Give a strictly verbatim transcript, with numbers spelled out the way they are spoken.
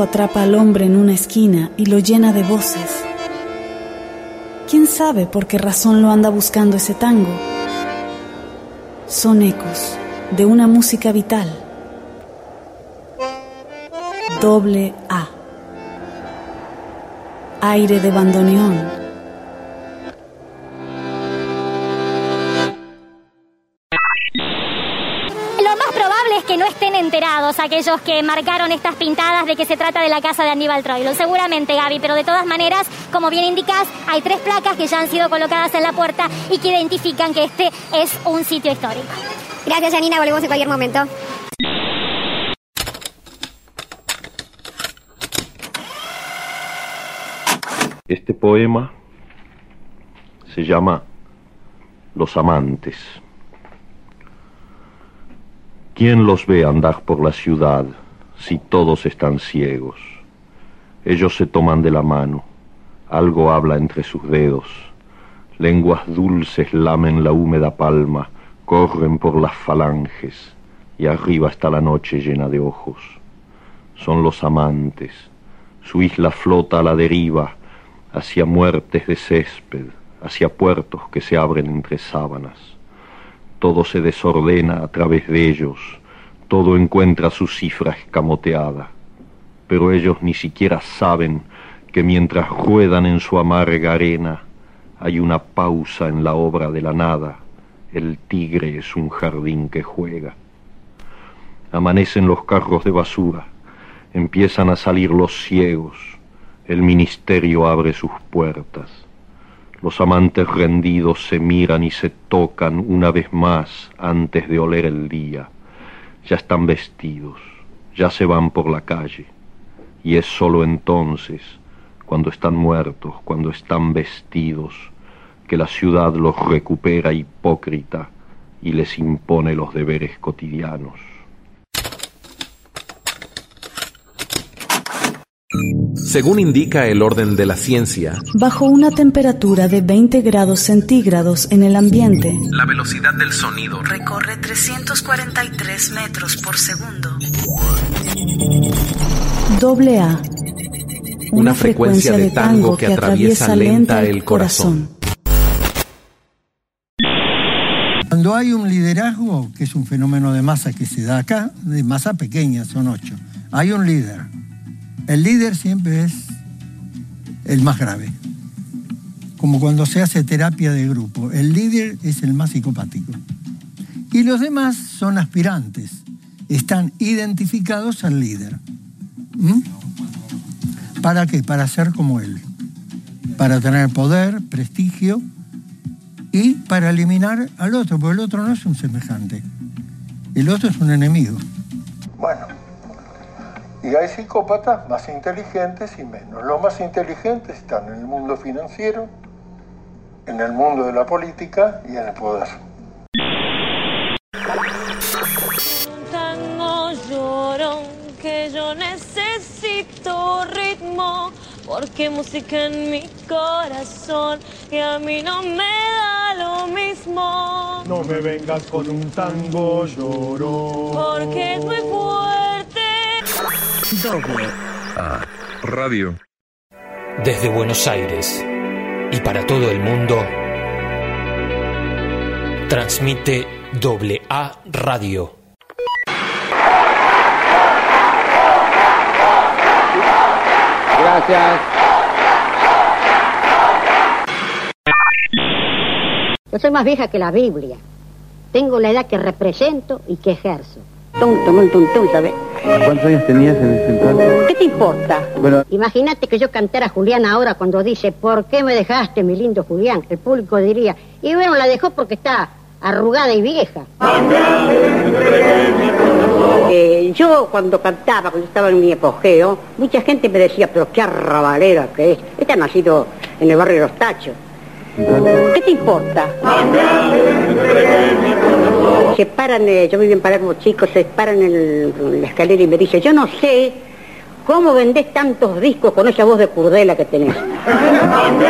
Atrapa al hombre en una esquina y lo llena de voces. ¿Quién sabe por qué razón lo anda buscando ese tango? Son ecos de una música vital. Doble A. Aire de bandoneón. Que no estén enterados aquellos que marcaron estas pintadas de que se trata de la casa de Aníbal Troilo. Seguramente, Gaby, pero de todas maneras, como bien indicás, hay tres placas que ya han sido colocadas en la puerta y que identifican que este es un sitio histórico. Gracias, Janina, volvemos en cualquier momento. Este poema se llama Los amantes. ¿Quién los ve andar por la ciudad si todos están ciegos? Ellos se toman de la mano, algo habla entre sus dedos, lenguas dulces lamen la húmeda palma, corren por las falanges, y arriba está la noche llena de ojos. Son los amantes, su isla flota a la deriva, hacia muertes de césped, hacia puertos que se abren entre sábanas. Todo se desordena a través de ellos, todo encuentra su cifra escamoteada, pero ellos ni siquiera saben que mientras ruedan en su amarga arena, hay una pausa en la obra de la nada, el tigre es un jardín que juega. Amanecen los carros de basura, empiezan a salir los ciegos, el ministerio abre sus puertas. Los amantes rendidos se miran y se tocan una vez más antes de oler el día. Ya están vestidos, ya se van por la calle. Y es sólo entonces, cuando están muertos, cuando están vestidos, que la ciudad los recupera hipócrita y les impone los deberes cotidianos. Según indica el orden de la ciencia, bajo una temperatura de veinte grados centígrados en el ambiente, la velocidad del sonido recorre trescientos cuarenta y tres metros por segundo. Doble A. Una, una frecuencia de tango que atraviesa lenta el corazón. Cuando hay un liderazgo, que es un fenómeno de masa que se da acá, de masa pequeña, son ocho, hay un líder. El líder siempre es el más grave. Como cuando se hace terapia de grupo. El líder es el más psicopático. Y los demás son aspirantes. Están identificados al líder. ¿Mm? ¿Para qué? Para ser como él. Para tener poder, prestigio y para eliminar al otro, porque el otro no es un semejante. El otro es un enemigo. Bueno. Y hay psicópatas más inteligentes y menos. Los más inteligentes están en el mundo financiero, en el mundo de la política y en el poder. Un tango llorón que yo necesito ritmo, porque música en mi corazón y a mí no me da lo mismo. No me vengas con un tango llorón, porque es muy fuerte. Doble A Radio. Desde Buenos Aires y para todo el mundo, transmite Doble A Radio. Gracias. Yo soy más vieja que la Biblia. Tengo la edad que represento y que ejerzo. Tum, tum, tum, tum, ¿sabes? ¿Cuántos años tenías en ese entonces? ¿Qué te importa? Bueno, imagínate que yo cantara a Julián ahora cuando dice ¿por qué me dejaste, mi lindo Julián? El público diría, y bueno, la dejó porque está arrugada y vieja. Eh, yo cuando cantaba, cuando estaba en mi apogeo, mucha gente me decía, pero qué arrabalera que es. Esta ha nacido en el barrio de Los Tachos. ¿Qué te importa? Se paran, eh, yo vivía en Palermo, chicos, se paran en, el, en la escalera y me dicen, yo no sé cómo vendés tantos discos con esa voz de Curdela que tenés.